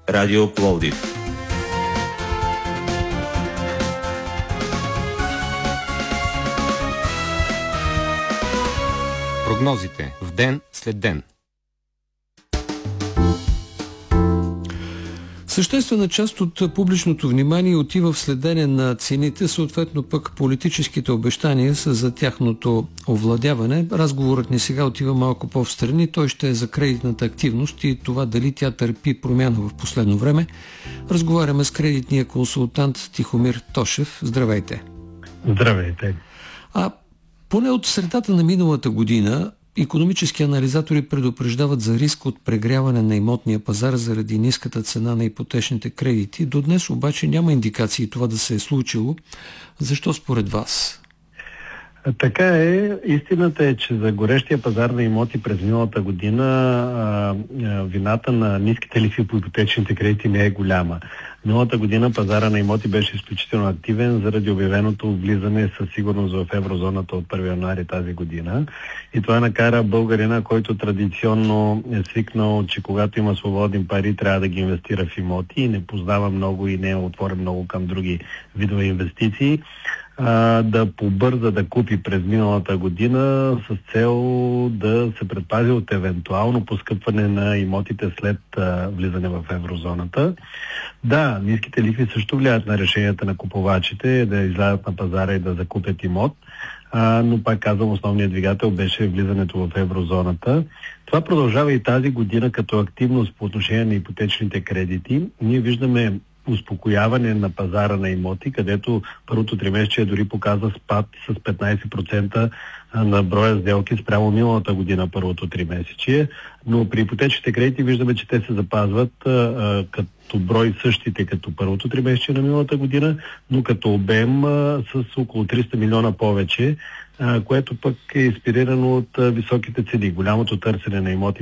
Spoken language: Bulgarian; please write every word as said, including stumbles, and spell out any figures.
Радио Пловдив. Прогнозите в ден след ден. Съществена част от публичното внимание отива в следене на цените, съответно пък политическите обещания са за тяхното овладяване. Разговорът ни сега отива малко по-встрани. Той ще е за кредитната активност и това дали тя търпи промяна в последно време. Разговаряме с кредитния консултант Тихомир Тошев. Здравейте! Здравейте! А поне от средата на миналата година икономически анализатори предупреждават за риск от прегряване на имотния пазар заради ниската цена на ипотечните кредити. До днес обаче няма индикации това да се е случило. Защо според вас? Така е. Истината е, че за горещия пазар на имоти през миналата година а, а, вината на ниските лихви по ипотечните кредити не е голяма. Миналата година пазара на имоти беше изключително активен заради обявеното влизане със сигурност в еврозоната от първи януари тази година. И това накара българина, който традиционно е свикнал, че когато има свободни пари, трябва да ги инвестира в имоти и не познава много и не е отворен много към други видове инвестиции, да побърза да купи през миналата година с цел да се предпази от евентуално поскъпване на имотите след а, влизане в еврозоната. Да, ниските лихви също влияят на решенията на купувачите да излязат на пазара и да закупят имот, а, но пак казвам, основният двигател беше влизането в еврозоната. Това продължава и тази година като активност по отношение на ипотечните кредити. Ние виждаме успокояване на пазара на имоти, където първото тримесечие дори показва спад с петнайсет процента на броя сделки спрямо миналата година първото тримесечие, но при ипотечните кредити виждаме, че те се запазват а, като брой същите като първото тримесечие на миналата година, но като обем а, с около триста милиона повече, а, което пък е инспирирано от а, високите цени. Голямото търсене на имоти